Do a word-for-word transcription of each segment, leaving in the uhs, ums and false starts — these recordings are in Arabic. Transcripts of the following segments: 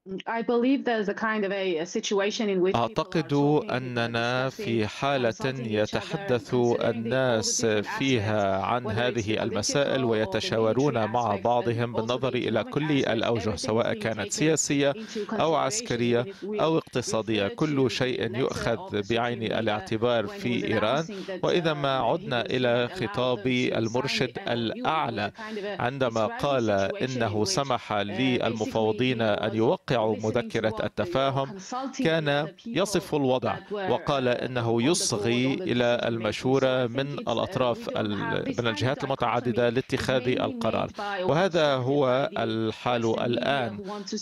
أعتقد أننا في حالة يتحدث الناس فيها عن هذه المسائل ويتشاورون مع بعضهم بالنظر إلى كل الأوجه، سواء كانت سياسية أو عسكرية أو اقتصادية. كل شيء يؤخذ بعين الاعتبار في إيران. وإذا ما عدنا إلى خطاب المرشد الأعلى عندما قال إنه سمح للمفاوضين أن يوقعوا مذكرة التفاهم، كان يصف الوضع وقال إنه يصغي إلى المشورة من الأطراف من الجهات المتعددة لاتخاذ القرار. وهذا هو الحال الآن.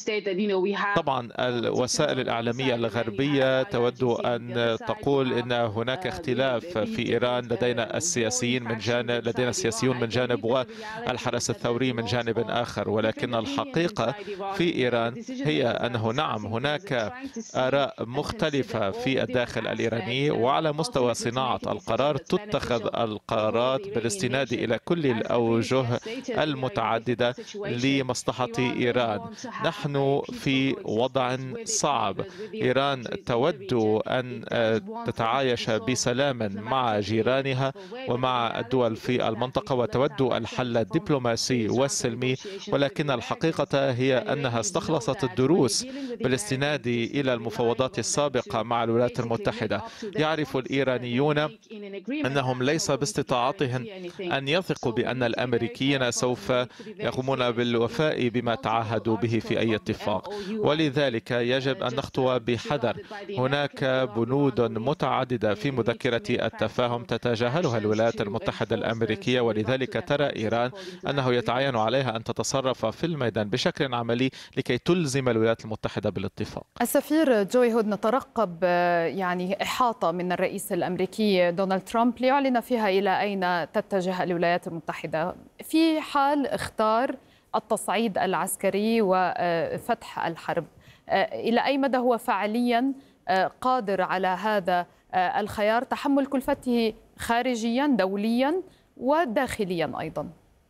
طبعا الوسائل الإعلامية الغربية تود أن تقول إن هناك اختلاف في إيران، لدينا السياسيين من جانب لدينا السياسيون من جانب والحرس الثوري من جانب آخر، ولكن الحقيقة في إيران هي أنه نعم هناك آراء مختلفة في الداخل الإيراني، وعلى مستوى صناعة القرار تتخذ القرارات بالاستناد إلى كل الأوجه المتعددة لمصلحة إيران. نحن في وضع صعب. إيران تود أن تتعايش بسلام مع جيرانها ومع الدول في المنطقة، وتود الحل الدبلوماسي والسلمي، ولكن الحقيقة هي أنها استخلصت الدروس بالاستناد إلى المفاوضات السابقة مع الولايات المتحدة. يعرف الإيرانيون أنهم ليس باستطاعتهم أن يثقوا بأن الأمريكيين سوف يقومون بالوفاء بما تعهدوا به في أي اتفاق، ولذلك يجب أن نخطو بحذر. هناك بنود متعددة في مذكرة التفاهم تتجاهلها الولايات المتحدة الأمريكية، ولذلك ترى إيران أنه يتعين عليها أن تتصرف في الميدان بشكل عملي لكي تلزم الولايات المتحدة بالاتفاق. السفير جوي هود، نترقب يعني إحاطة من الرئيس الأمريكي دونالد ترامب ليعلن فيها إلى أين تتجه الولايات المتحدة في حال اختار التصعيد العسكري وفتح الحرب. إلى أي مدى هو فعليا قادر على هذا الخيار، تحمل كلفته خارجيا دوليا وداخليا أيضا؟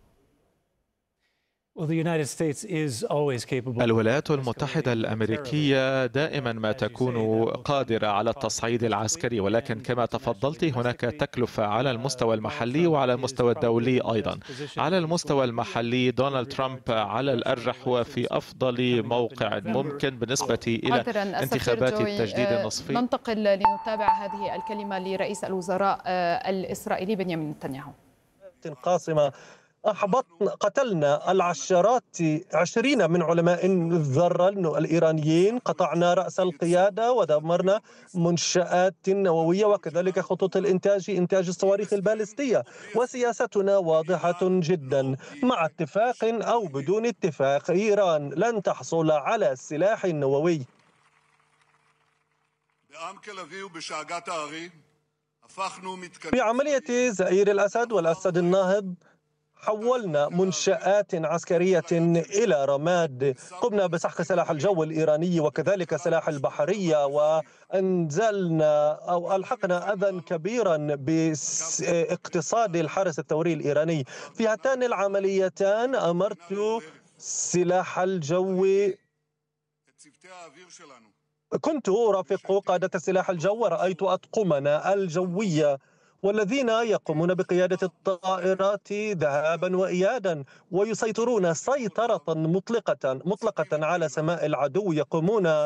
الولايات المتحدة الأمريكية دائما ما تكون قادرة على التصعيد العسكري، ولكن كما تفضلت هناك تكلفة على المستوى المحلي وعلى المستوى الدولي أيضا. على المستوى المحلي دونالد ترامب على الأرجح هو في أفضل موقع ممكن بالنسبة إلى انتخابات التجديد النصفي. ننتقل لنتابع هذه الكلمة لرئيس الوزراء الإسرائيلي بنيامين نتنياهو. قاصمة أحبطنا قتلنا العشرات عشرين من علماء الذرة الإيرانيين، قطعنا رأس القيادة ودمرنا منشآت نووية وكذلك خطوط الإنتاج إنتاج الصواريخ البالستية. وسياستنا واضحة جدا، مع اتفاق أو بدون اتفاق إيران لن تحصل على السلاح النووي. في عملية زئير الأسد والأسد الناهض حولنا منشآت عسكرية إلى رماد، قمنا بسحق سلاح الجو الإيراني وكذلك سلاح البحرية، وأنزلنا أو ألحقنا أذى كبيرا باقتصاد الحرس الثوري الإيراني. في هاتان العمليتان أمرت سلاح الجو، كنت أرافق قادة سلاح الجو ورأيت أطقمنا الجوية والذين يقومون بقيادة الطائرات ذهابا وإيابا ويسيطرون سيطرة مطلقة مطلقة على سماء العدو، يقومون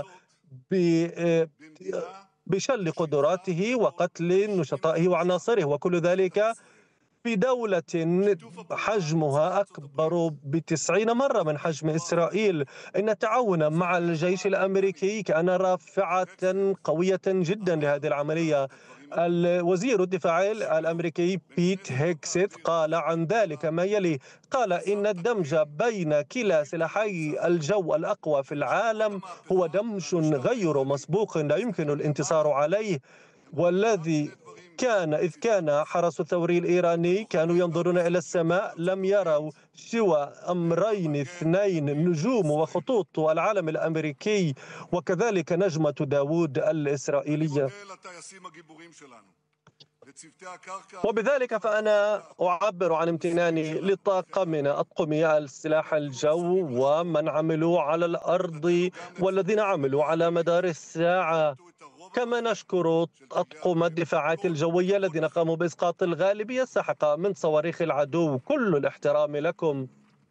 بشل قدراته وقتل نشطائه وعناصره، وكل ذلك في دولة حجمها أكبر بتسعين مرة من حجم إسرائيل. إن التعاون مع الجيش الأمريكي كان رافعة قوية جدا لهذه العملية. الوزير الدفاع الأمريكي بيت هيكسيت قال عن ذلك ما يلي، قال إن الدمج بين كلا سلاحي الجو الأقوى في العالم هو دمج غير مسبوق لا يمكن الانتصار عليه، والذي كان إذ كان حرس الثوري الإيراني كانوا ينظرون إلى السماء لم يروا سوى أمرين اثنين، نجوم وخطوط العالم الأمريكي وكذلك نجمة داوود الإسرائيلية. وبذلك فأنا أعبر عن امتناني لطاقمنا أطقمي السلاح الجو ومن عملوا على الأرض والذين عملوا على مدار الساعة. كما نشكر أطقم الدفاعات الجوية الذين قاموا بإسقاط الغالبية الساحقة من صواريخ العدو. كل الاحترام لكم.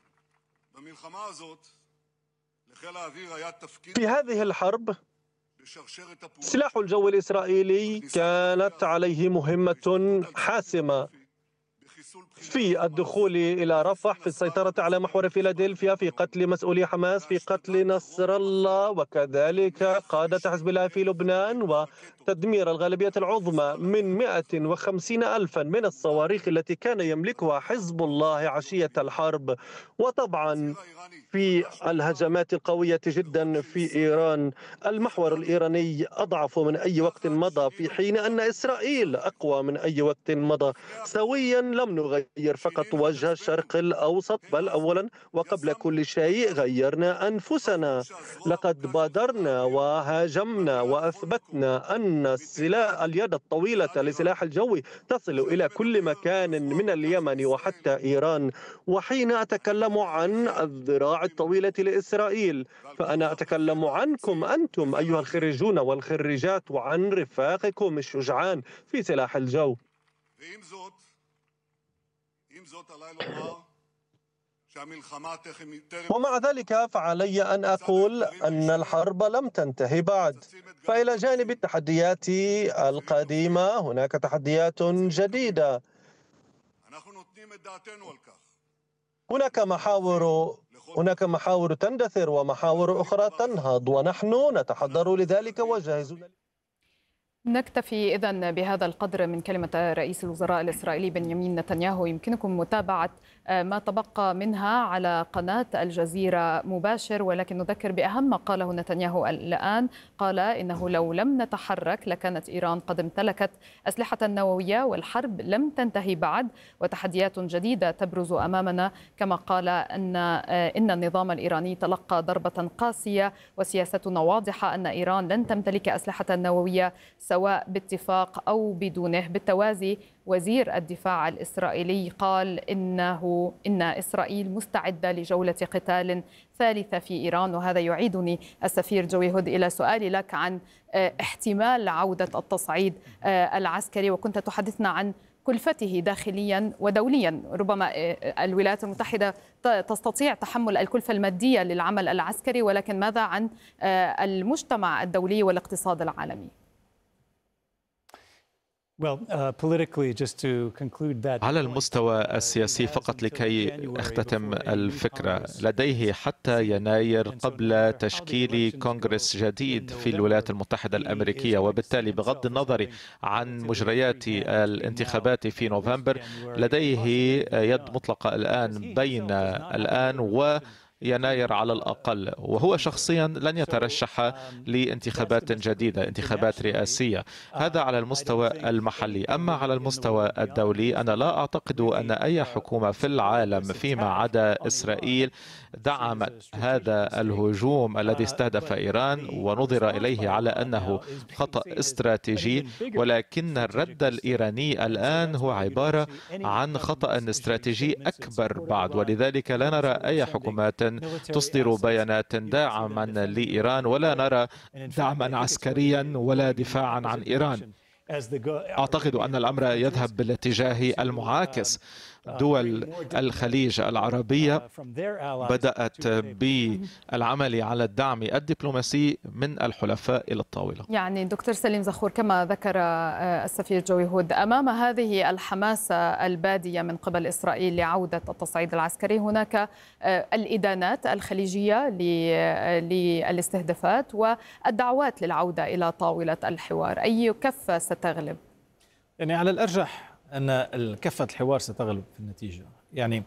في هذه الحرب سلاح الجو الإسرائيلي كانت عليه مهمة حاسمة في الدخول إلى رفح، في السيطرة على محور فيلادلفيا، في قتل مسؤولي حماس، في قتل نصر الله، وكذلك قادة حزب الله في لبنان، وتدمير الغالبية العظمى من مئة وخمسين ألفا من الصواريخ التي كان يملكها حزب الله عشية الحرب. وطبعا في الهجمات القوية جدا في إيران. المحور الإيراني أضعف من أي وقت مضى، في حين أن إسرائيل أقوى من أي وقت مضى. سويا لم نغير فقط وجه الشرق الأوسط، بل أولا وقبل كل شيء غيرنا أنفسنا. لقد بادرنا وهاجمنا وأثبتنا أن السلاح اليد الطويلة لسلاح الجو تصل إلى كل مكان من اليمن وحتى إيران. وحين أتكلم عن الذراع الطويلة لإسرائيل فأنا أتكلم عنكم أنتم أيها الخريجون والخريجات وعن رفاقكم الشجعان في سلاح الجو. ومع ذلك فعلي أن أقول أن الحرب لم تنتهي بعد، فإلى جانب التحديات القديمة هناك تحديات جديدة. هناك محاور هناك محاور تندثر ومحاور أخرى تنهض، ونحن نتحضر لذلك وجاهزون. نكتفي إذن بهذا القدر من كلمة رئيس الوزراء الإسرائيلي بنيامين نتنياهو. يمكنكم متابعة ما تبقى منها على قناة الجزيرة مباشر، ولكن نذكر بأهم ما قاله نتنياهو الآن. قال إنه لو لم نتحرك لكانت إيران قد امتلكت أسلحة نووية، والحرب لم تنتهي بعد وتحديات جديدة تبرز أمامنا. كما قال أن إن النظام الإيراني تلقى ضربة قاسية، وسياستنا واضحة أن إيران لن تمتلك أسلحة نووية سواء باتفاق أو بدونه. بالتوازي وزير الدفاع الإسرائيلي قال إنه إن إسرائيل مستعدة لجولة قتال ثالثة في إيران. وهذا يعيدني السفير جوي هود إلى سؤالي لك عن احتمال عودة التصعيد العسكري، وكنت تحدثنا عن كلفته داخليا ودوليا. ربما الولايات المتحدة تستطيع تحمل الكلفة المادية للعمل العسكري، ولكن ماذا عن المجتمع الدولي والاقتصاد العالمي؟ على المستوى السياسي فقط لكي أختتم الفكرة، لديه حتى يناير قبل تشكيل كونغرس جديد في الولايات المتحدة الأمريكية، وبالتالي بغض النظر عن مجريات الانتخابات في نوفمبر لديه يد مطلقة الآن بين الآن و يناير على الأقل، وهو شخصيا لن يترشح لانتخابات جديدة، انتخابات رئاسية. هذا على المستوى المحلي. أما على المستوى الدولي أنا لا أعتقد أن أي حكومة في العالم فيما عدا إسرائيل دعمت هذا الهجوم الذي استهدف إيران ونظر إليه على أنه خطأ استراتيجي، ولكن الرد الإيراني الآن هو عبارة عن خطأ استراتيجي أكبر بعد، ولذلك لا نرى أي حكومات تصدر بيانات داعما لإيران، ولا نرى دعما عسكريا ولا دفاعا عن إيران. أعتقد أن الأمر يذهب بالاتجاه المعاكس. دول الخليج العربية بدأت بالعمل على الدعم الدبلوماسي من الحلفاء إلى الطاولة. يعني دكتور سليم زخور، كما ذكر السفير جوي هود، أمام هذه الحماسة البادية من قبل إسرائيل لعودة التصعيد العسكري هناك الإدانات الخليجية للاستهدافات والدعوات للعودة إلى طاولة الحوار. أي كفة ستغلب؟ يعني على الأرجح أن كفة الحوار ستغلب في النتيجة. يعني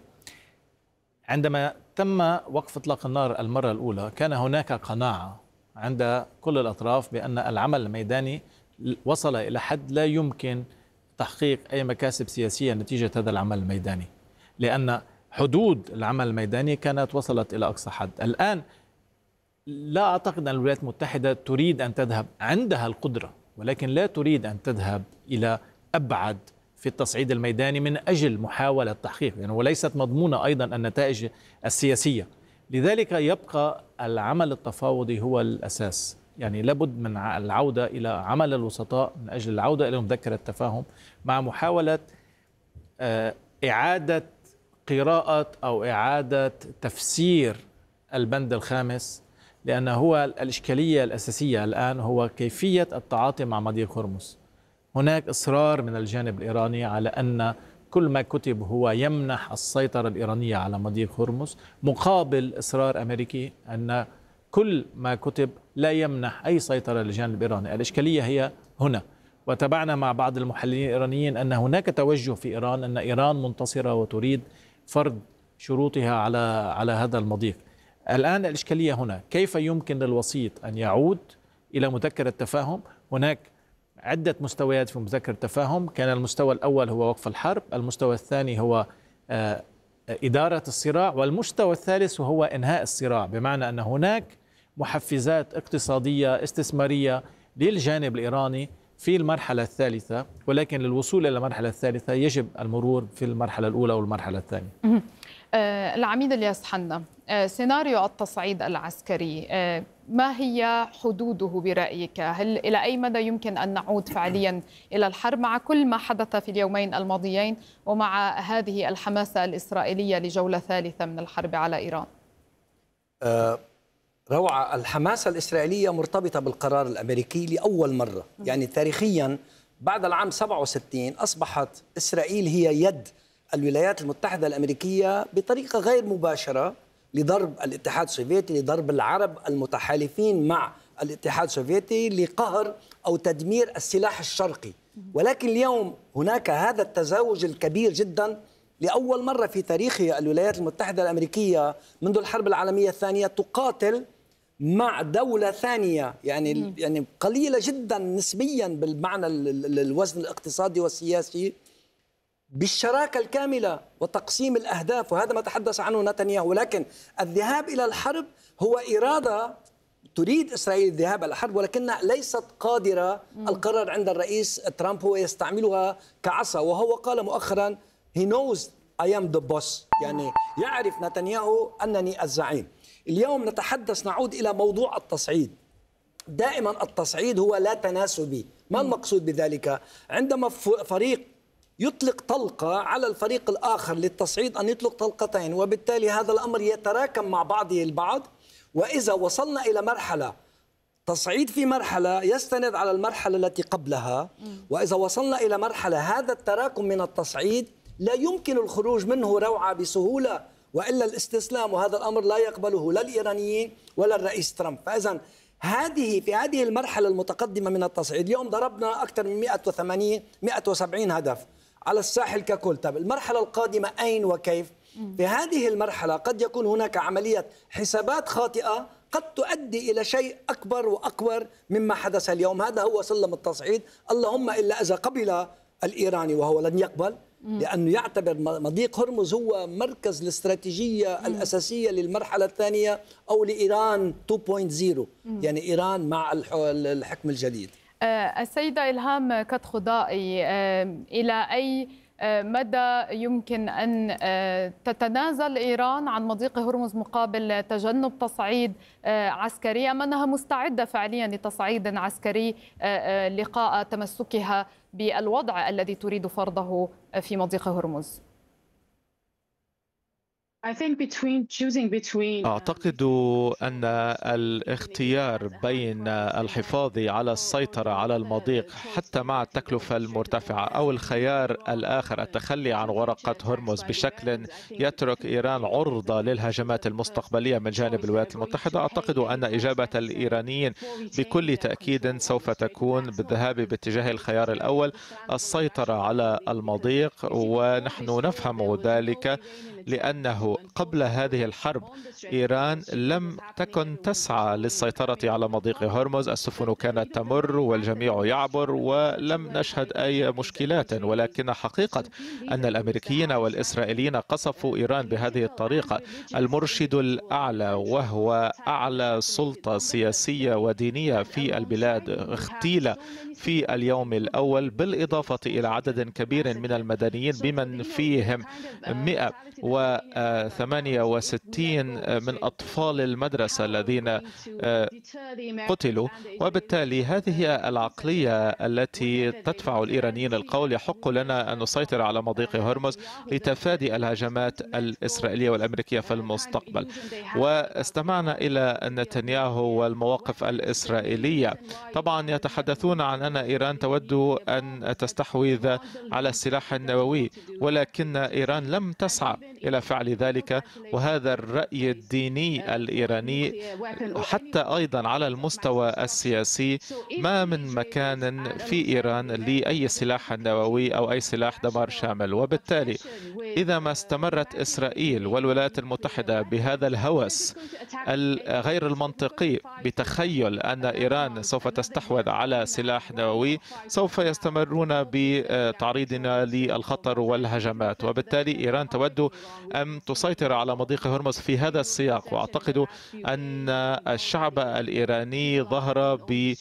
عندما تم وقف إطلاق النار المرة الأولى كان هناك قناعة عند كل الأطراف بأن العمل الميداني وصل إلى حد لا يمكن تحقيق أي مكاسب سياسية نتيجة هذا العمل الميداني، لأن حدود العمل الميداني كانت وصلت إلى أقصى حد. الآن لا أعتقد أن الولايات المتحدة تريد أن تذهب، عندها القدرة ولكن لا تريد أن تذهب إلى أبعد في التصعيد الميداني من أجل محاولة تحقيق، يعني وليست مضمونة أيضا النتائج السياسية. لذلك يبقى العمل التفاوضي هو الأساس، يعني لابد من العودة إلى عمل الوسطاء من أجل العودة إلى مذكرة التفاهم مع محاولة إعادة قراءة أو إعادة تفسير البند الخامس، لأن هو الإشكالية الأساسية الآن هو كيفية التعاطي مع مضيق هرمز. هناك إصرار من الجانب الإيراني على أن كل ما كتب هو يمنح السيطرة الإيرانية على مضيق هرمز، مقابل إصرار أمريكي أن كل ما كتب لا يمنح أي سيطرة للجانب الإيراني. الإشكالية هي هنا، وتابعنا مع بعض المحللين الإيرانيين أن هناك توجه في إيران أن إيران منتصرة وتريد فرض شروطها على على هذا المضيق. الآن الإشكالية هنا كيف يمكن للوسيط أن يعود إلى مذكرة التفاهم. هناك عدة مستويات في مذكرة التفاهم، كان المستوى الأول هو وقف الحرب، المستوى الثاني هو إدارة الصراع، والمستوى الثالث هو إنهاء الصراع، بمعنى أن هناك محفزات اقتصادية استثمارية للجانب الإيراني في المرحلة الثالثة، ولكن للوصول إلى المرحلة الثالثة يجب المرور في المرحلة الأولى والمرحلة الثانية. العميد الياس حنا، سيناريو التصعيد العسكري ما هي حدوده برأيك؟ هل إلى أي مدى يمكن أن نعود فعليا إلى الحرب مع كل ما حدث في اليومين الماضيين ومع هذه الحماسة الإسرائيلية لجولة ثالثة من الحرب على إيران؟ أه روعة، الحماسة الإسرائيلية مرتبطة بالقرار الأمريكي لأول مرة، يعني تاريخيا بعد العام سبعة وستين أصبحت إسرائيل هي يد الولايات المتحدة الأمريكية بطريقة غير مباشرة لضرب الاتحاد السوفيتي، لضرب العرب المتحالفين مع الاتحاد السوفيتي، لقهر أو تدمير السلاح الشرقي. ولكن اليوم هناك هذا التزاوج الكبير جدا، لأول مرة في تاريخ الولايات المتحدة الأمريكية منذ الحرب العالمية الثانية تقاتل مع دولة ثانية، يعني يعني قليلة جدا نسبيا بالمعنى الوزن الاقتصادي والسياسي، بالشراكة الكاملة وتقسيم الأهداف، وهذا ما تحدث عنه نتنياهو. ولكن الذهاب إلى الحرب هو إرادة تريد إسرائيل الذهاب إلى الحرب، ولكنها ليست قادرة. القرار عند الرئيس ترامب هو يستعملها كعصا، وهو قال مؤخرا he knows I am the boss، يعني يعرف نتنياهو أنني الزعيم. اليوم نتحدث، نعود إلى موضوع التصعيد. دائما التصعيد هو لا تناسبي. ما المقصود بذلك؟ عندما فريق يطلق طلقة على الفريق الآخر للتصعيد أن يطلق طلقتين، وبالتالي هذا الأمر يتراكم مع بعضه البعض. وإذا وصلنا إلى مرحلة تصعيد في مرحلة يستند على المرحلة التي قبلها، وإذا وصلنا إلى مرحلة هذا التراكم من التصعيد لا يمكن الخروج منه روعة بسهولة، وإلا الاستسلام، وهذا الأمر لا يقبله لا الإيرانيين ولا الرئيس ترامب. فإذا هذه في هذه المرحلة المتقدمة من التصعيد اليوم ضربنا أكثر من مئة وثمانين مئة وسبعين هدف على الساحل ككل. طب المرحلة القادمة أين وكيف؟ في هذه المرحلة قد يكون هناك عملية حسابات خاطئة قد تؤدي إلى شيء أكبر وأكبر مما حدث اليوم. هذا هو سلم التصعيد، اللهم إلا إذا قبل الإيراني، وهو لن يقبل، لأنه يعتبر مضيق هرمز هو مركز الاستراتيجية الأساسية للمرحلة الثانية أو لإيران تو بوينت زيرو، يعني إيران مع الحكم الجديد. السيدة إلهام كتخضائي، إلى أي مدى يمكن أن تتنازل إيران عن مضيق هرمز مقابل تجنب تصعيد عسكري، أم أنها مستعدة فعليا لتصعيد عسكري لقاء تمسكها بالوضع الذي تريد فرضه في مضيق هرمز؟ أعتقد أن الاختيار بين الحفاظ على السيطرة على المضيق حتى مع التكلفة المرتفعة أو الخيار الآخر التخلي عن ورقة هرمز بشكل يترك إيران عرضة للهجمات المستقبلية من جانب الولايات المتحدة، أعتقد أن إجابة الإيرانيين بكل تأكيد سوف تكون بالذهاب باتجاه الخيار الأول، السيطرة على المضيق. ونحن نفهم ذلك لأنه قبل هذه الحرب إيران لم تكن تسعى للسيطرة على مضيق هرمز. السفن كانت تمر والجميع يعبر ولم نشهد أي مشكلات، ولكن حقيقة أن الأمريكيين والإسرائيليين قصفوا إيران بهذه الطريقة. المرشد الأعلى وهو أعلى سلطة سياسية ودينية في البلاد اغتيل في اليوم الأول، بالإضافة إلى عدد كبير من المدنيين بمن فيهم مئة وثمانية وستين من أطفال المدرسة الذين قتلوا. وبالتالي هذه العقلية التي تدفع الإيرانيين القول يحق لنا أن نسيطر على مضيق هرمز لتفادي الهجمات الإسرائيلية والأمريكية في المستقبل. واستمعنا إلى نتنياهو والمواقف الإسرائيلية. طبعا يتحدثون عن أن إيران تود أن تستحوذ على السلاح النووي، ولكن إيران لم تسعى إلى فعل ذلك. وهذا الرأي الديني الإيراني حتى أيضا على المستوى السياسي، ما من مكان في إيران لأي سلاح نووي أو أي سلاح دمار شامل. وبالتالي إذا ما استمرت إسرائيل والولايات المتحدة بهذا الهوس الغير المنطقي بتخيل أن إيران سوف تستحوذ على سلاح نووي، سوف يستمرون بتعريضنا للخطر والهجمات. وبالتالي إيران تود أن تسيطر على مضيق هرمز في هذا السياق. وأعتقد أن الشعب الإيراني ظهر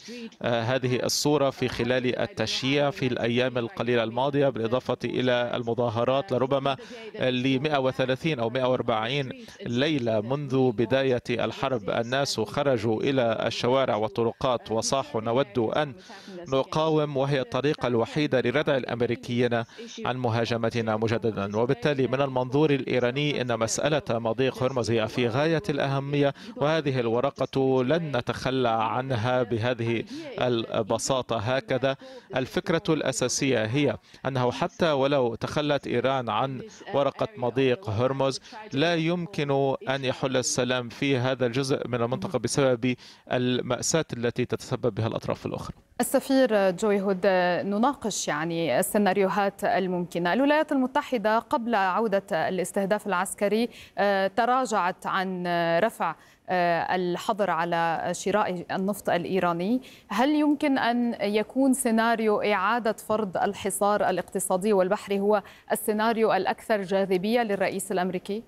بهذه الصورة في خلال التشييع في الأيام القليلة الماضية، بالإضافة إلى المظاهرات لربما ل مئة وثلاثين أو مئة وأربعين ليلة منذ بداية الحرب. الناس خرجوا إلى الشوارع والطرقات وصاحوا نود أن نقاوم، وهي الطريقة الوحيدة لردع الأمريكيين عن مهاجمتنا مجددا. وبالتالي من المنظور الإيراني أن مسألة مضيق هرمز هي في غاية الأهمية، وهذه الورقة لن نتخلى عنها بهذه البساطة هكذا. الفكرة الأساسية هي أنه حتى ولو تخلت إيران عن ورقة مضيق هرمز، لا يمكن أن يحل السلام في هذا الجزء من المنطقة بسبب المأساة التي تتسبب بها الأطراف الأخرى. السفير جوي هود، نناقش يعني السيناريوهات الممكنة. الولايات المتحدة قبل عودة الاستهداف العسكري تراجعت عن رفع الحظر على شراء النفط الإيراني. هل يمكن أن يكون سيناريو إعادة فرض الحصار الاقتصادي والبحري هو السيناريو الأكثر جاذبية للرئيس الأمريكي؟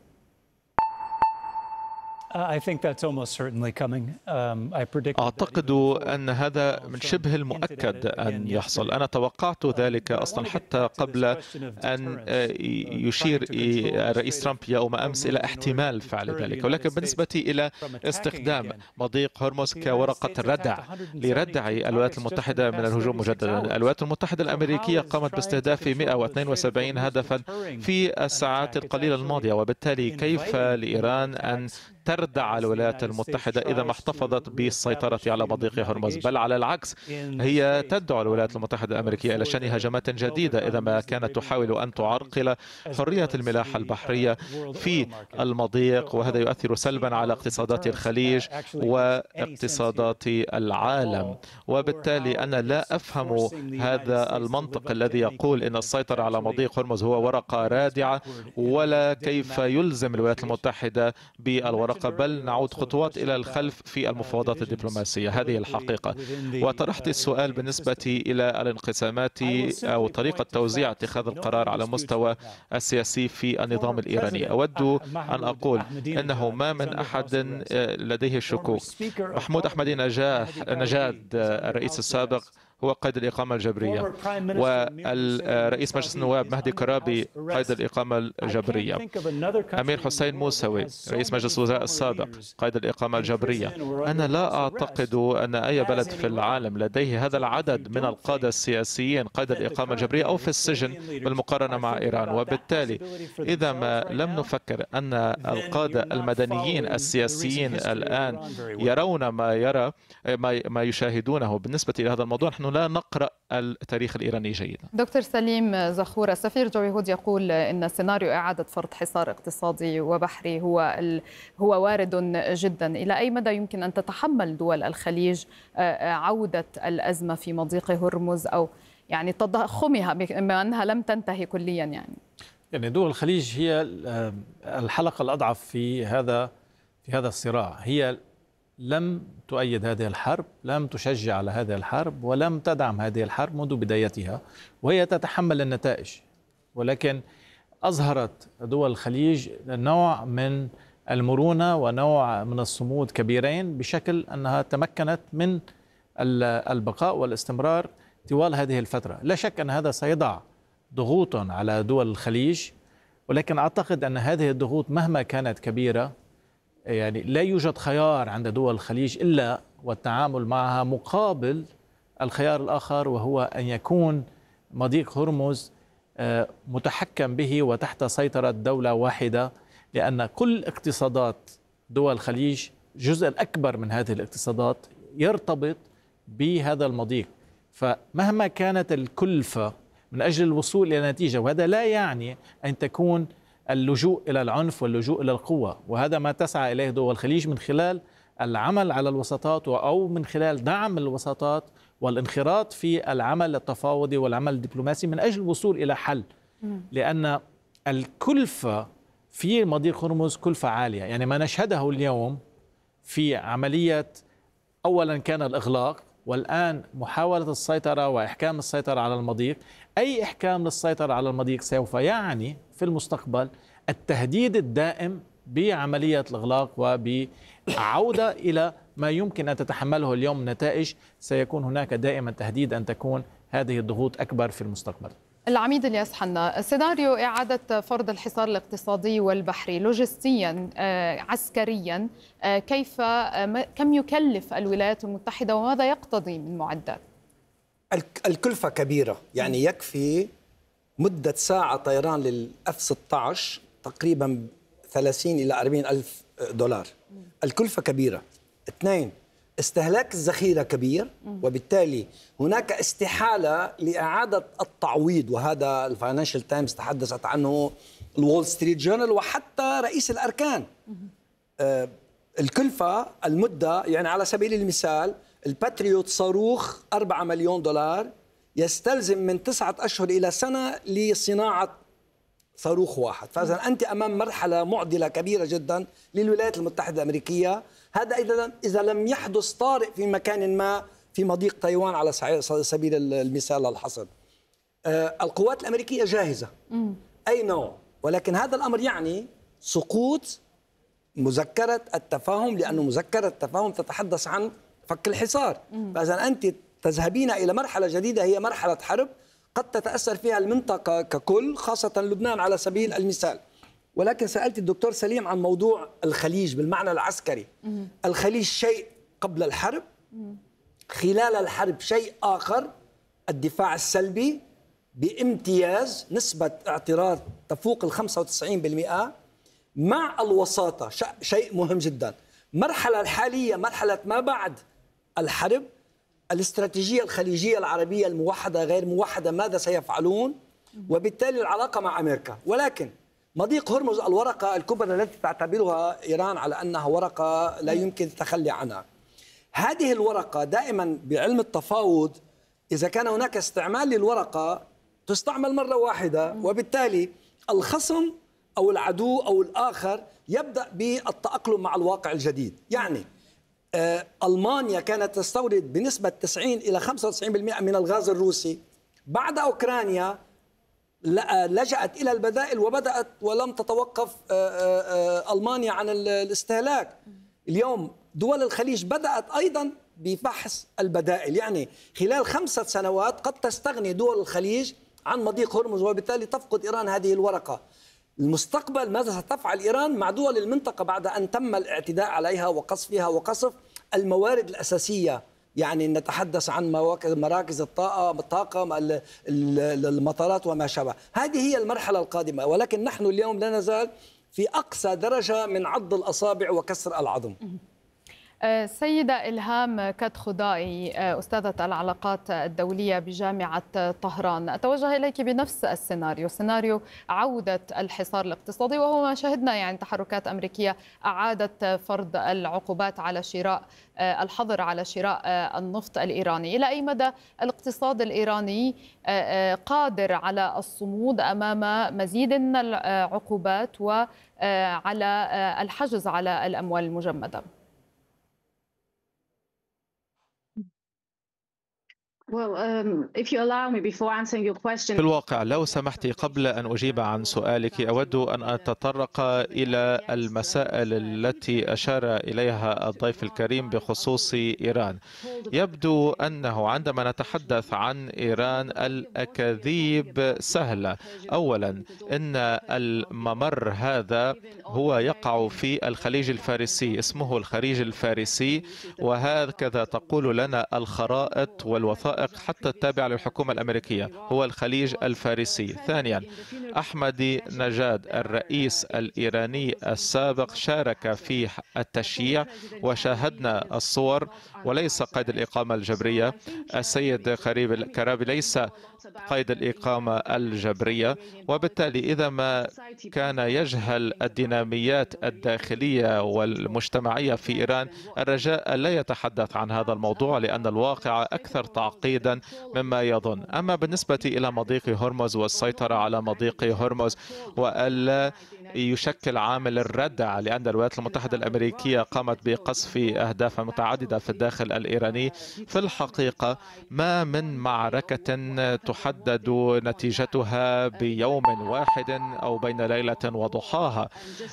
أعتقد أن هذا من شبه المؤكد أن يحصل. أنا توقعت ذلك أصلا حتى قبل أن يشير الرئيس ترامب يوم أمس إلى احتمال فعل ذلك. ولكن بالنسبة إلى استخدام مضيق هرمز كورقة ردع لردع الولايات المتحدة من الهجوم مجددا، الولايات المتحدة الأمريكية قامت باستهداف مئة واثنين وسبعين هدفا في الساعات القليلة الماضية. وبالتالي كيف لإيران أن تردع الولايات المتحدة إذا ما احتفظت بالسيطرة على مضيق هرمز؟ بل على العكس، هي تدعو الولايات المتحدة الأمريكية إلى شن هجمات جديدة إذا ما كانت تحاول أن تعرقل حرية الملاحة البحرية في المضيق، وهذا يؤثر سلبا على اقتصادات الخليج واقتصادات العالم. وبالتالي أنا لا أفهم هذا المنطق الذي يقول إن السيطرة على مضيق هرمز هو ورقة رادعة، ولا كيف يلزم الولايات المتحدة بالورقة، بل نعود خطوات إلى الخلف في المفاوضات الدبلوماسية. هذه الحقيقة. وطرحت السؤال بالنسبة إلى الانقسامات أو طريقة توزيع اتخاذ القرار على المستوى السياسي في النظام الإيراني. أود أن أقول أنه ما من أحد لديه شكوك. محمود أحمدي نجاد الرئيس السابق هو قيد الإقامة الجبرية، والرئيس مجلس النواب مهدي كرابي قيد الإقامة الجبرية، أمير حسين موسوي رئيس مجلس الوزراء السابق قيد الإقامة الجبرية. أنا لا أعتقد أن أي بلد في العالم لديه هذا العدد من القادة السياسيين قيد الإقامة الجبرية أو في السجن بالمقارنة مع إيران. وبالتالي إذا ما لم نفكر أن القادة المدنيين السياسيين الآن يرون ما يرى ما يشاهدونه بالنسبة إلى هذا الموضوع، نحن لا نقرأ التاريخ الإيراني جيدا. دكتور سليم زخور، السفير جوي هود يقول إن سيناريو إعادة فرض حصار اقتصادي وبحري هو ال... هو وارد جدا. إلى أي مدى يمكن أن تتحمل دول الخليج عودة الأزمة في مضيق هرمز أو يعني تضخمها بما أنها لم تنتهي كليا؟ يعني يعني دول الخليج هي الحلقة الأضعف في هذا في هذا الصراع. هي لم تؤيد هذه الحرب، لم تشجع على هذه الحرب، ولم تدعم هذه الحرب منذ بدايتها، وهي تتحمل النتائج. ولكن أظهرت دول الخليج نوع من المرونة ونوع من الصمود كبيرين، بشكل أنها تمكنت من البقاء والاستمرار طوال هذه الفترة. لا شك أن هذا سيضع ضغوطا على دول الخليج، ولكن أعتقد أن هذه الضغوط مهما كانت كبيرة، يعني لا يوجد خيار عند دول الخليج إلا والتعامل معها مقابل الخيار الآخر، وهو أن يكون مضيق هرمز متحكم به وتحت سيطرة دولة واحدة، لأن كل اقتصادات دول الخليج، جزء الأكبر من هذه الاقتصادات يرتبط بهذا المضيق. فمهما كانت الكلفة من أجل الوصول إلى نتيجة، وهذا لا يعني أن تكون اللجوء إلى العنف واللجوء إلى القوة، وهذا ما تسعى إليه دول الخليج من خلال العمل على الوساطات أو من خلال دعم الوساطات والانخراط في العمل التفاوضي والعمل الدبلوماسي من أجل الوصول إلى حل. لأن الكلفة في مضيق هرمز كلفة عالية. يعني ما نشهده اليوم في عملية، أولا كان الإغلاق، والآن محاولة السيطرة وإحكام السيطرة على المضيق. أي إحكام للسيطرة على المضيق سوف يعني في المستقبل التهديد الدائم بعملية الإغلاق وبعودة إلى ما يمكن أن تتحمله اليوم نتائج. سيكون هناك دائما تهديد أن تكون هذه الضغوط أكبر في المستقبل. العميد الياس حنا، سيناريو إعادة فرض الحصار الاقتصادي والبحري لوجستيا عسكريا، كيف كم يكلف الولايات المتحدة وماذا يقتضي من معدات؟ الكلفة كبيرة، يعني يكفي مدة ساعة طيران للأف ستة عشر تقريبا ثلاثين إلى أربعين ألف دولار. الكلفة كبيرة. اثنين، استهلاك الذخيرة كبير، وبالتالي هناك استحالة لإعادة التعويض، وهذا الفاينانشال تايمز تحدثت عنه، الوول ستريت جورنال، وحتى رئيس الأركان. آه الكلفة، المدة، يعني على سبيل المثال الباتريوت صاروخ أربعة مليون دولار يستلزم من تسعة أشهر إلى سنة لصناعة صاروخ واحد. فإذا أنت أمام مرحلة معضلة كبيرة جدا للولايات المتحدة الأمريكية. هذا إذا إذا لم يحدث طارئ في مكان ما في مضيق تايوان على سبيل المثال الحصر. آه القوات الأمريكية جاهزة م. أي نوع، ولكن هذا الأمر يعني سقوط مذكرة التفاهم، لأنه مذكرة التفاهم تتحدث عن فك الحصار. م. فإذا أنت تذهبين إلى مرحلة جديدة هي مرحلة حرب قد تتأثر فيها المنطقة ككل، خاصة لبنان على سبيل المثال. ولكن سألت الدكتور سليم عن موضوع الخليج بالمعنى العسكري. مم. الخليج شيء قبل الحرب، مم. خلال الحرب شيء آخر، الدفاع السلبي بامتياز، نسبة اعتراض تفوق ال خمسة وتسعين بالمئة، مع الوساطة شيء مهم جدا. المرحلة الحالية مرحلة ما بعد الحرب، الاستراتيجية الخليجية العربية الموحدة غير موحدة، ماذا سيفعلون؟ وبالتالي العلاقة مع أمريكا. ولكن مضيق هرمز، الورقة الكبرى التي تعتبرها إيران على أنها ورقة لا يمكن التخلي عنها، هذه الورقة دائما بعلم التفاوض إذا كان هناك استعمال للورقة تستعمل مرة واحدة، وبالتالي الخصم أو العدو أو الآخر يبدأ بالتأقلم مع الواقع الجديد. يعني آه ألمانيا كانت تستورد بنسبة تسعين إلى خمسة وتسعين بالمئة من الغاز الروسي. بعد أوكرانيا لجأت إلى البدائل وبدأت ولم تتوقف ألمانيا عن الاستهلاك. اليوم دول الخليج بدأت أيضا بفحص البدائل، يعني خلال خمسة سنوات قد تستغني دول الخليج عن مضيق هرمز، وبالتالي تفقد إيران هذه الورقة. المستقبل ماذا ستفعل إيران مع دول المنطقة بعد أن تم الاعتداء عليها وقصفها وقصف الموارد الأساسية؟ يعني نتحدث عن مراكز الطاقة، الطاقة، المطارات وما شابه. هذه هي المرحلة القادمة، ولكن نحن اليوم لا نزال في أقصى درجة من عض الأصابع وكسر العظم. سيدة إلهام كدخضائي، أستاذة العلاقات الدولية بجامعة طهران، أتوجه إليك بنفس السيناريو، سيناريو عودة الحصار الاقتصادي، وهو ما شهدنا يعني تحركات أمريكية أعادت فرض العقوبات على شراء الحظر على شراء النفط الإيراني. إلى أي مدى الاقتصاد الإيراني قادر على الصمود أمام مزيد من العقوبات وعلى الحجز على الأموال المجمدة؟ في الواقع لو سمحت قبل أن أجيب عن سؤالك أود أن أتطرق إلى المسائل التي أشار إليها الضيف الكريم بخصوص إيران. يبدو أنه عندما نتحدث عن إيران الأكاذيب سهلة. أولا إن الممر هذا هو يقع في الخليج الفارسي، اسمه الخليج الفارسي، وهكذا تقول لنا الخرائط والوثائق حتى التابعة للحكومة الأمريكية، هو الخليج الفارسي. ثانيا، أحمدي نژاد الرئيس الإيراني السابق شارك في التشييع وشاهدنا الصور، وليس قيد الإقامة الجبرية. السيد كرابي ليس قيد الإقامة الجبرية، وبالتالي إذا ما كان يجهل الديناميات الداخلية والمجتمعية في إيران، الرجاء لا يتحدث عن هذا الموضوع لأن الواقع أكثر تعقيدا مما يظن. أما بالنسبة إلى مضيق هرمز والسيطرة على مضيق هرمز وألا يشكل عامل الردع لأن الولايات المتحدة الأمريكية قامت بقصف أهداف متعددة في الداخل الإيراني، في الحقيقة ما من معركة تحدد نتيجتها بيوم واحد أو بين ليلة وضحاها.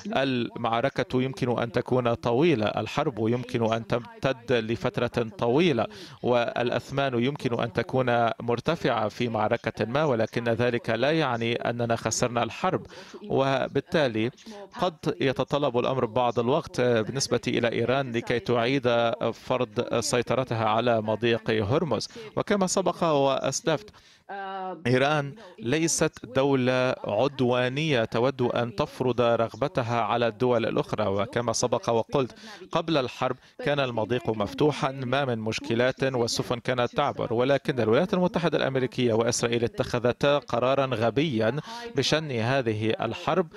المعركة يمكن أن تكون طويلة، الحرب يمكن أن تمتد لفترة طويلة، والأثمان يمكن أن تكون مرتفعة في معركة ما، ولكن ذلك لا يعني أننا خسرنا الحرب. وبالتالي قد يتطلب الأمر بعض الوقت بالنسبة إلى إيران لكي تعيد فرض سيطرتها على مضيق هرمز. وكما سبق وأسلفت، إيران ليست دولة عدوانية تود أن تفرض رغبتها على الدول الأخرى، وكما سبق وقلت قبل الحرب كان المضيق مفتوحا، ما من مشكلات والسفن كانت تعبر، ولكن الولايات المتحدة الأمريكية وإسرائيل اتخذتا قرارا غبيا بشن هذه الحرب،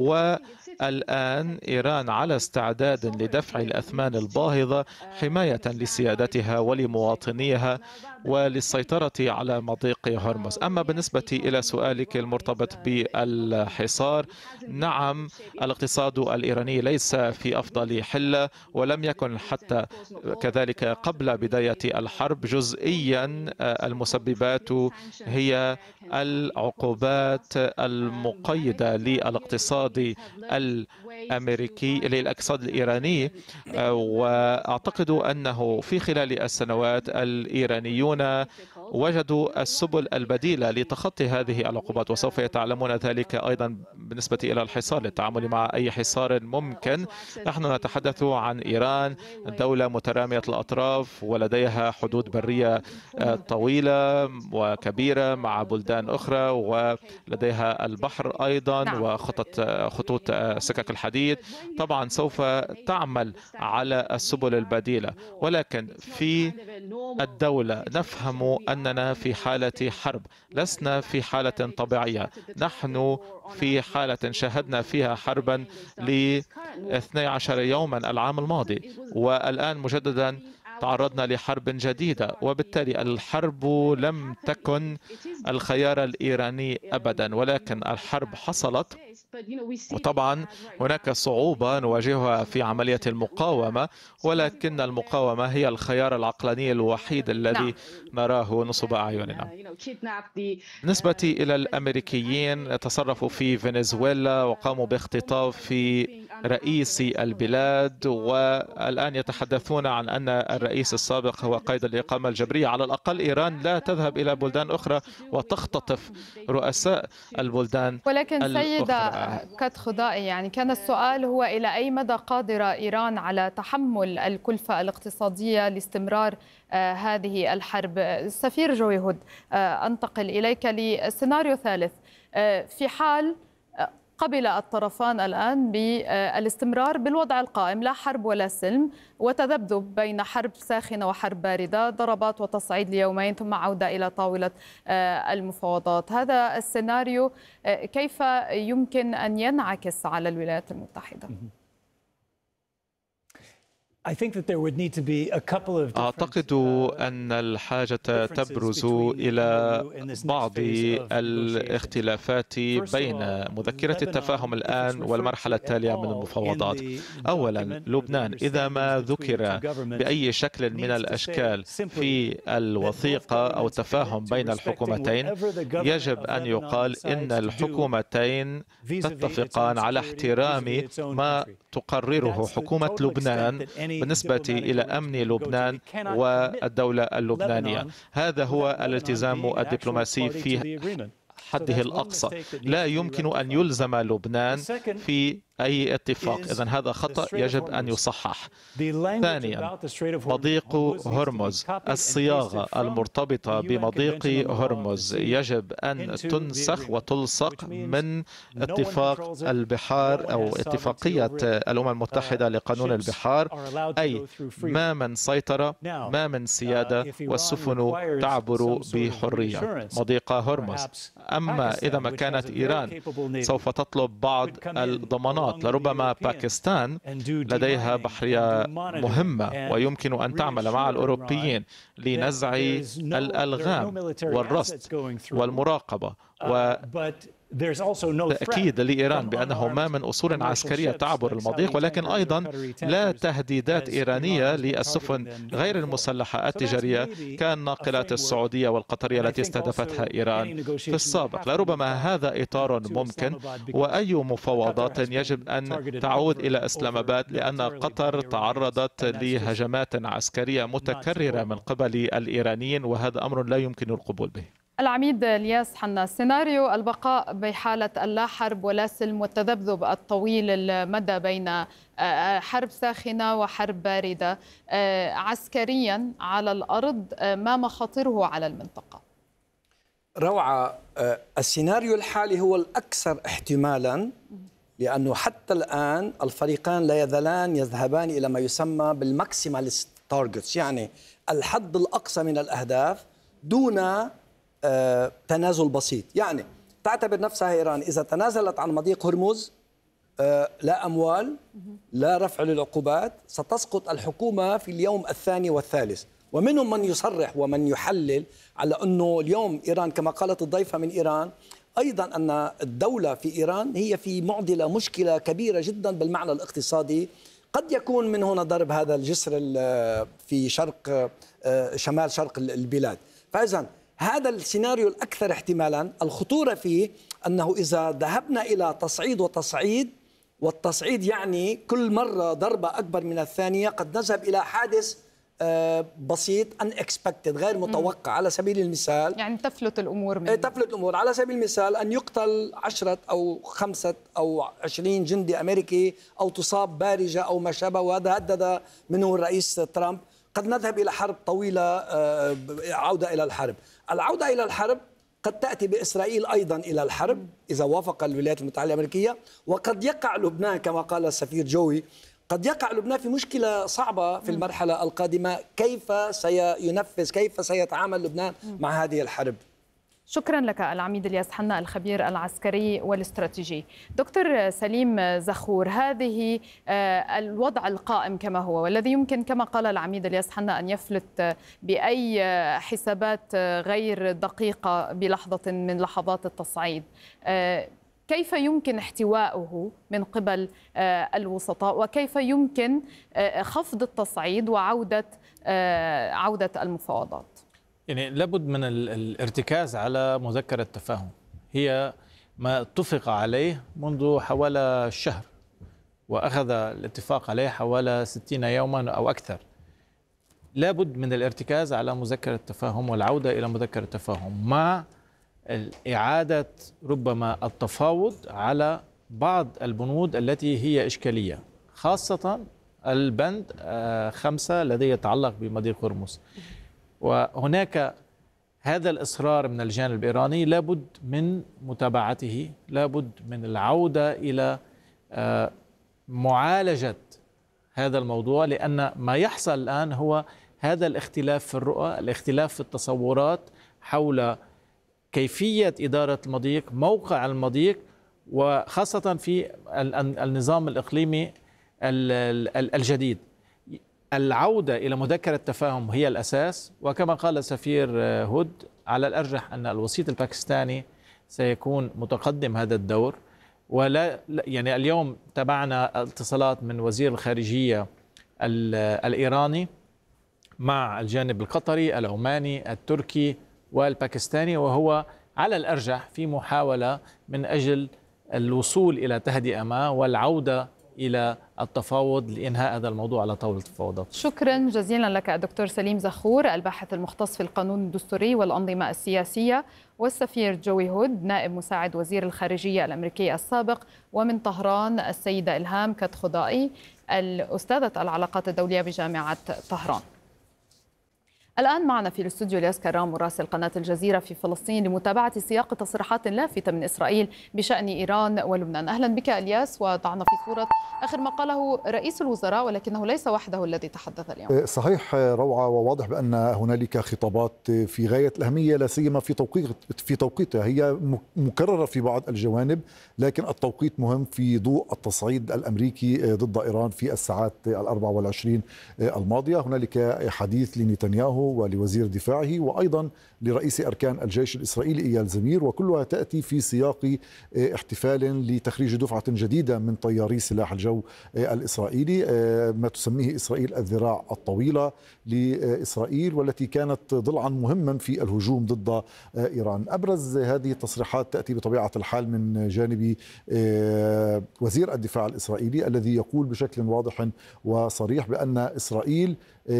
والآن إيران على استعداد لدفع الأثمان الباهظة حماية لسيادتها ولمواطنيها وللسيطرة على مضيق هرمز. أما بالنسبة إلى سؤالك المرتبط بالحصار، نعم الاقتصاد الإيراني ليس في أفضل حلة، ولم يكن حتى كذلك قبل بداية الحرب. جزئيا المسببات هي العقوبات المقيدة للاقتصاد الأمريكي للاقتصاد الإيراني، وأعتقد أنه في خلال السنوات الإيرانيون وجدوا السبل البديلة لتخطي هذه العقوبات، وسوف يتعلمون ذلك أيضا بالنسبة إلى الحصار للتعامل مع أي حصار ممكن. نحن نتحدث عن إيران دولة مترامية الأطراف ولديها حدود برية طويلة وكبيرة مع بلدان أخرى، ولديها البحر أيضا وخطط خطوط سكك الحديد. طبعا سوف تعمل على السبل البديلة، ولكن في الدولة نفهم أننا في حالة حرب، لسنا في حالة طبيعية. نحن في حالة شاهدنا فيها حربا ل اثني عشر يوما العام الماضي، والآن مجددا تعرضنا لحرب جديدة، وبالتالي الحرب لم تكن الخيار الإيراني أبدا، ولكن الحرب حصلت. وطبعا هناك صعوبة نواجهها في عملية المقاومة، ولكن المقاومة هي الخيار العقلاني الوحيد الذي نراه نصب أعيننا. بالنسبة إلى الأمريكيين، تصرفوا في فنزويلا وقاموا باختطاف رئيس البلاد، والآن يتحدثون عن أن الرئيس السابق هو قيد الإقامة الجبرية. على الأقل إيران لا تذهب إلى بلدان أخرى وتختطف رؤساء البلدان ولكن الأخرى. سيدة كدخضائي، يعني كان السؤال هو إلى أي مدى قادرة إيران على تحمل الكلفة الاقتصادية لاستمرار آه هذه الحرب. السفير جوي هود، آه أنتقل إليك لسيناريو ثالث. آه في حال قبل الطرفان الآن بالاستمرار بالوضع القائم، لا حرب ولا سلم، وتذبذب بين حرب ساخنة وحرب باردة، ضربات وتصعيد ليومين ثم عودة إلى طاولة المفاوضات. هذا السيناريو كيف يمكن أن ينعكس على الولايات المتحدة؟ أعتقد أن الحاجة تبرز إلى بعض الاختلافات بين مذكرة التفاهم الآن والمرحلة التالية من المفاوضات. أولا، لبنان إذا ما ذكر بأي شكل من الأشكال في الوثيقة أو التفاهم بين الحكومتين، يجب أن يقال إن الحكومتين تتفقان على احترام ما تقرره حكومة لبنان بالنسبة إلى أمن لبنان والدولة اللبنانية. هذا هو الالتزام الدبلوماسي في حده الأقصى. لا يمكن أن يلزم لبنان في أي اتفاق، إذن هذا خطأ يجب أن يصحح. ثانيا، مضيق هرمز، الصياغة المرتبطة بمضيق هرمز يجب أن تنسخ وتلصق من اتفاق البحار أو اتفاقية الأمم المتحدة لقانون البحار، أي ما من سيطرة، ما من سيادة، والسفن تعبر بحرية. مضيق هرمز. أما إذا ما كانت إيران سوف تطلب بعض الضمانات، لربما باكستان لديها بحرية مهمة ويمكن أن تعمل مع الأوروبيين لنزع الألغام والرصد والمراقبة و تأكيد لإيران بأنه ما من أصول عسكرية تعبر المضيق، ولكن أيضا لا تهديدات إيرانية للسفن غير المسلحة التجارية كالناقلات السعودية والقطرية التي استهدفتها إيران في السابق. لربما هذا إطار ممكن، وأي مفاوضات يجب أن تعود إلى إسلام آباد، لأن قطر تعرضت لهجمات عسكرية متكررة من قبل الإيرانيين، وهذا أمر لا يمكن القبول به. العميد الياس حنا، سيناريو البقاء بحالة اللا حرب ولا سلم والتذبذب الطويل المدى بين حرب ساخنة وحرب باردة عسكريا على الأرض، ما مخاطره على المنطقة؟ روعة، السيناريو الحالي هو الأكثر احتمالا، لأنه حتى الآن الفريقان لا يزالان يذهبان إلى ما يسمى بالماكسيماليست تارجتس، يعني الحد الأقصى من الأهداف دون آه، تنازل بسيط. يعني تعتبر نفسها إيران إذا تنازلت عن مضيق هرمز آه، لا أموال، لا رفع للعقوبات، ستسقط الحكومة في اليوم الثاني والثالث. ومنهم من يصرح ومن يحلل على أنه اليوم إيران كما قالت الضيفة من إيران أيضا أن الدولة في إيران هي في معضلة مشكلة كبيرة جدا بالمعنى الاقتصادي. قد يكون من هنا ضرب هذا الجسر في شرق شمال شرق البلاد. فإذا هذا السيناريو الأكثر احتمالا. الخطورة فيه أنه إذا ذهبنا إلى تصعيد وتصعيد، والتصعيد يعني كل مرة ضربة أكبر من الثانية، قد نذهب إلى حادث بسيط unexpected غير متوقع. على سبيل المثال يعني تفلت الأمور من تفلت الأمور على سبيل المثال أن يقتل عشرة أو خمسة أو عشرين جندي أمريكي، أو تصاب بارجة أو ما شابه، وهذا هدد منه الرئيس ترامب. قد نذهب إلى حرب طويلة، عودة إلى الحرب. العودة إلى الحرب قد تأتي بإسرائيل أيضا إلى الحرب إذا وافق الولايات المتحدة الأمريكية، وقد يقع لبنان كما قال السفير جوي، قد يقع لبنان في مشكلة صعبة في المرحلة القادمة. كيف سينفذ، كيف سيتعامل لبنان مع هذه الحرب؟ شكرا لك العميد الياس حنا، الخبير العسكري والاستراتيجي. دكتور سليم زخور، هذه الوضع القائم كما هو، والذي يمكن كما قال العميد الياس حنا أن يفلت بأي حسابات غير دقيقة بلحظة من لحظات التصعيد، كيف يمكن احتواؤه من قبل الوسطاء، وكيف يمكن خفض التصعيد وعودة عودة المفاوضات؟ يعني لابد من الارتكاز على مذكرة التفاهم، هي ما اتفق عليه منذ حوالي شهر، وأخذ الاتفاق عليه حوالي ستين يوما أو أكثر. لابد من الارتكاز على مذكرة التفاهم والعودة إلى مذكرة التفاهم، مع إعادة ربما التفاوض على بعض البنود التي هي إشكالية، خاصة البند خمسة الذي يتعلق بمضيق هرمز. وهناك هذا الإصرار من الجانب الإيراني لابد من متابعته، لابد من العودة إلى معالجة هذا الموضوع، لأن ما يحصل الآن هو هذا الاختلاف في الرؤى، الاختلاف في التصورات حول كيفية إدارة المضيق، موقع المضيق، وخاصة في النظام الإقليمي الجديد. العودة إلى مذكرة التفاهم هي الأساس، وكما قال سفير هود على الأرجح أن الوسيط الباكستاني سيكون متقدم هذا الدور. ولا يعني اليوم تابعنا اتصالات من وزير الخارجية الإيراني مع الجانب القطري، العماني، التركي والباكستاني، وهو على الأرجح في محاولة من أجل الوصول إلى تهدئة ما والعودة إلى التفاوض لإنهاء هذا الموضوع على طاولة التفاوضات. شكرا جزيلا لك الدكتور سليم زخور، الباحث المختص في القانون الدستوري والأنظمة السياسية، والسفير جوي هود نائب مساعد وزير الخارجية الأمريكي السابق، ومن طهران السيدة إلهام كتخضائي الأستاذة العلاقات الدولية بجامعة طهران. الآن معنا في الاستوديو الياس كرام مراسل قناة الجزيرة في فلسطين لمتابعة سياق تصريحات لافتة من إسرائيل بشأن إيران ولبنان. أهلا بك الياس، وضعنا في صورة آخر ما قاله رئيس الوزراء، ولكنه ليس وحده الذي تحدث اليوم. صحيح روعة، وواضح بأن هنالك خطابات في غاية الأهمية، لا سيما في توقيت في توقيتها. هي مكررة في بعض الجوانب، لكن التوقيت مهم في ضوء التصعيد الأمريكي ضد إيران في الساعات الأربع والعشرين الماضية. هنالك حديث لنتنياهو ولوزير دفاعه وأيضا لرئيس أركان الجيش الإسرائيلي إيال زمير، وكلها تأتي في سياق احتفال لتخريج دفعة جديدة من طياري سلاح الجو الإسرائيلي، ما تسميه إسرائيل الذراع الطويلة لإسرائيل، والتي كانت ضلعا مهما في الهجوم ضد إيران. أبرز هذه التصريحات تأتي بطبيعة الحال من جانب وزير الدفاع الإسرائيلي، الذي يقول بشكل واضح وصريح بأن إسرائيل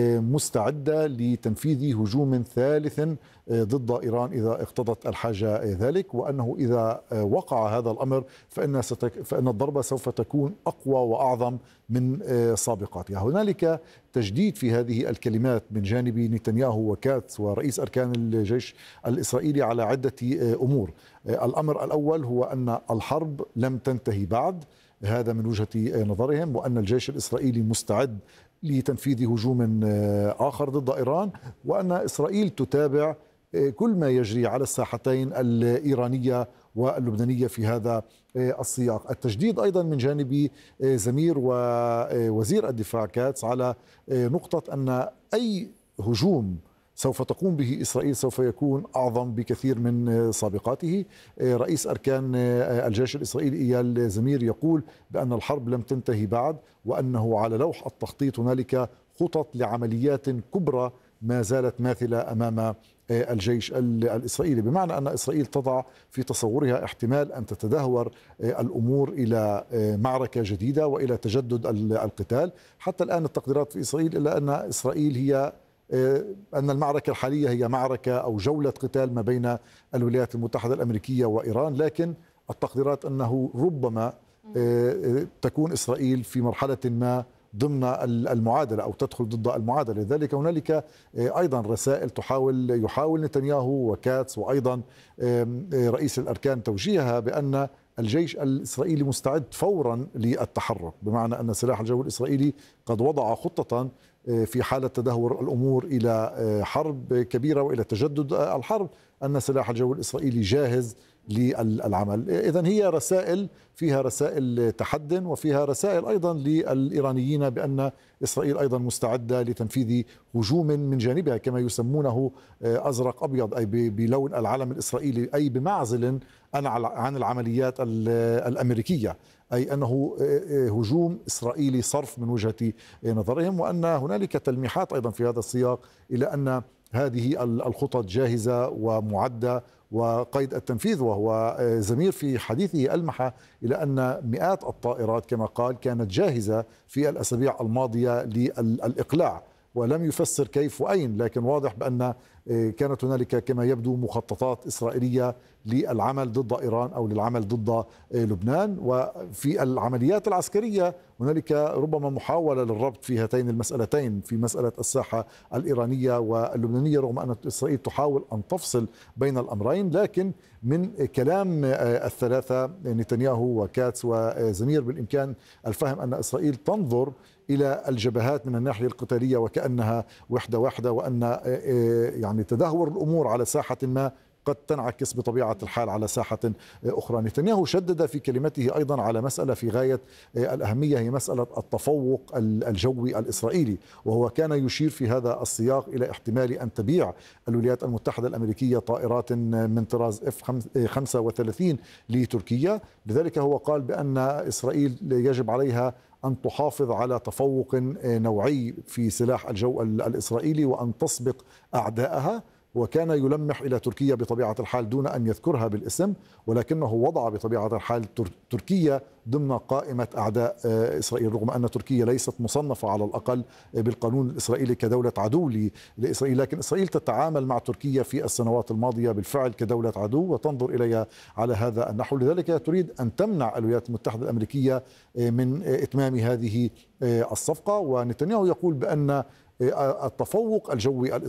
مستعدة لتنفيذ هجوم ثالث ضد إيران إذا اقتضت الحاجة ذلك، وأنه إذا وقع هذا الأمر فإن, ستك فإن الضربة سوف تكون أقوى وأعظم من سابقاتها. هنالك تجديد في هذه الكلمات من جانب نتنياهو وكاتس ورئيس أركان الجيش الإسرائيلي على عدة أمور. الأمر الأول هو أن الحرب لم تنتهي بعد، هذا من وجهة نظرهم، وأن الجيش الإسرائيلي مستعد لتنفيذ هجوم آخر ضد إيران، وأن إسرائيل تتابع كل ما يجري على الساحتين الإيرانية واللبنانية في هذا السياق. التجديد أيضا من جانب زمير ووزير الدفاع كاتس على نقطة أن أي هجوم سوف تقوم به إسرائيل سوف يكون أعظم بكثير من سابقاته. رئيس أركان الجيش الإسرائيلي إيال زمير يقول بأن الحرب لم تنتهي بعد، وأنه على لوح التخطيط هنالك خطط لعمليات كبرى ما زالت ماثلة أمام الجيش الإسرائيلي، بمعنى أن إسرائيل تضع في تصورها احتمال أن تتدهور الأمور إلى معركة جديدة وإلى تجدد القتال. حتى الآن التقديرات في إسرائيل إلا أن إسرائيل هي أن المعركة الحالية هي معركة أو جولة قتال ما بين الولايات المتحدة الأمريكية وإيران، لكن التقديرات أنه ربما تكون إسرائيل في مرحلة ما ضمن المعادلة أو تدخل ضد المعادلة. لذلك هنالك أيضا رسائل تحاول يحاول نتنياهو وكاتس وأيضا رئيس الأركان توجيهها بأن الجيش الإسرائيلي مستعد فورا للتحرك، بمعنى أن سلاح الجو الإسرائيلي قد وضع خطة في حالة تدهور الأمور إلى حرب كبيرة وإلى تجدد الحرب أن سلاح الجو الإسرائيلي جاهز للعمل. إذن هي رسائل فيها رسائل تحد، وفيها رسائل أيضا للإيرانيين بأن إسرائيل أيضا مستعدة لتنفيذ هجوم من جانبها كما يسمونه أزرق أبيض، أي بلون العلم الإسرائيلي، أي بمعزل عن العمليات الأمريكية، أي أنه هجوم إسرائيلي صرف من وجهة نظرهم، وأن هنالك تلميحات أيضا في هذا السياق إلى أن هذه الخطط جاهزة ومعدة وقيد التنفيذ. وهو زمير في حديثه ألمح إلى أن مئات الطائرات كما قال كانت جاهزة في الأسابيع الماضية للإقلاع ولم يفسر كيف وأين، لكن واضح بأن كانت هنالك كما يبدو مخططات إسرائيلية للعمل ضد إيران أو للعمل ضد لبنان. وفي العمليات العسكرية هنالك ربما محاولة للربط في هاتين المسألتين، في مسألة الساحة الإيرانية واللبنانية، رغم أن إسرائيل تحاول أن تفصل بين الأمرين. لكن من كلام الثلاثة نتنياهو وكاتس وزمير بالإمكان الفهم أن إسرائيل تنظر إلى الجبهات من الناحية القتالية وكأنها وحدة واحدة، وأن يعني تدهور الأمور على ساحة ما قد تنعكس بطبيعة الحال على ساحة أخرى. نتنياهو شدد في كلمته أيضا على مسألة في غاية الأهمية، هي مسألة التفوق الجوي الإسرائيلي، وهو كان يشير في هذا السياق إلى احتمال أن تبيع الولايات المتحدة الأمريكية طائرات من طراز إف خمسة وثلاثين لتركيا. لذلك هو قال بأن إسرائيل يجب عليها أن تحافظ على تفوق نوعي في سلاح الجو الإسرائيلي وأن تسبق أعدائها، وكان يلمح إلى تركيا بطبيعة الحال دون أن يذكرها بالاسم، ولكنه وضع بطبيعة الحال تركيا ضمن قائمة أعداء إسرائيل، رغم أن تركيا ليست مصنفة على الأقل بالقانون الإسرائيلي كدولة عدو لإسرائيل، لكن إسرائيل تتعامل مع تركيا في السنوات الماضية بالفعل كدولة عدو وتنظر إليها على هذا النحو. لذلك تريد أن تمنع الولايات المتحدة الأمريكية من إتمام هذه الصفقة. ونتنياهو يقول بأن التفوق الجوي الإسرائيلي